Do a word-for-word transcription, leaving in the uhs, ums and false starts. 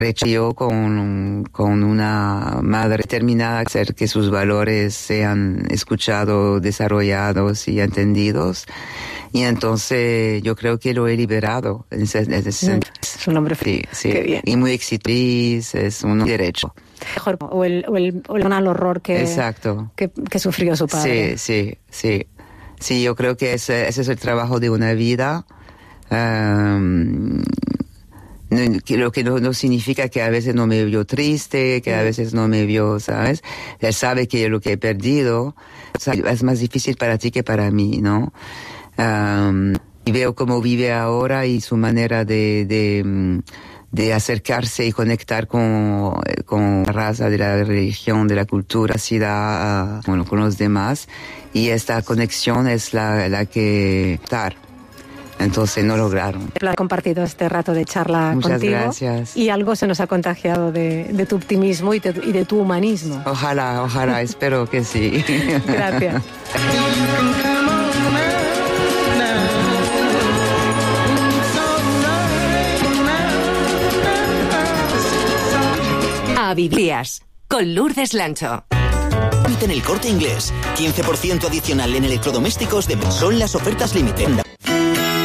Yo con, con una madre determinada a hacer que sus valores sean escuchados, desarrollados y entendidos. Y entonces yo creo que lo he liberado. En ese, en ese es un hombre feliz. Sí, sí. Qué bien. Y muy exitoso, es un derecho. Mejor, o el, o el, o el horror que, Exacto. Que, que sufrió su padre. Sí, sí, sí. Sí, yo creo que ese, ese es el trabajo de una vida. Um, Lo que no, no significa que a veces no me vio triste, que a veces no me vio, ¿sabes? Él sabe que lo que he perdido es más difícil para ti que para mí, ¿no? Um, y veo cómo vive ahora y su manera de, de, de acercarse y conectar con, con la raza, de la religión, de la cultura, así da, uh, bueno, con los demás. Y esta conexión es la, la que estar. Entonces no lograron. He compartido este rato de charla Muchas contigo. Gracias. Y algo se nos ha contagiado de, de tu optimismo y de, y de tu humanismo. Ojalá, ojalá, espero que sí. Gracias. A Vivías con Lourdes Lancho. En el Corte Inglés, quince por ciento adicional en electrodomésticos de... Son las ofertas límite.